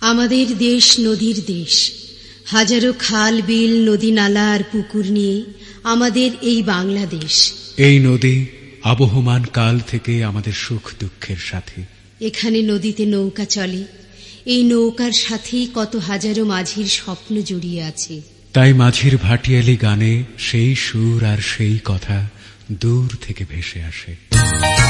আমাদের দেশ নদীর দেশ, হাজারো খাল বিল নদী নালা আর পুকুর নিয়ে আমাদের এই বাংলাদেশ। এই নদী আবহমান কাল থেকে আমাদের সুখ দুঃখের সাথী। এখানে নদীতে নৌকা চলে, এই নৌকার সাথেই কত হাজারো মাঝির স্বপ্ন জড়িয়ে আছে। তাই মাঝির ভাটিয়ালি গানে সেই সুর আর সেই কথা দূর থেকে ভেসে আসে।